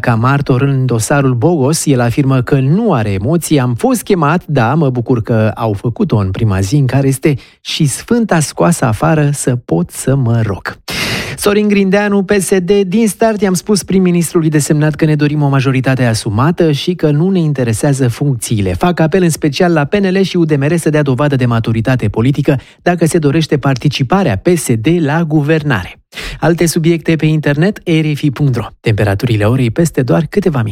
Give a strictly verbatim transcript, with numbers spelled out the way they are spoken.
ca martor în dosarul Bogos. El afirmă că nu are emoții. Am fost chemat, da, mă bucur că au făcut-o în prima zi în care este și sfânta scoasă afară să pot să mă rog. Sorin Grindeanu, P S D, din start i-am spus prim-ministrului desemnat că ne dorim o majoritate asumată și că nu ne interesează funcțiile. Fac apel în special la P N L și U D M R să dea dovadă de maturitate politică dacă se dorește participarea P S D la guvernare. Alte subiecte pe internet, r f i punct r o. Temperaturile orei peste doar câteva minute.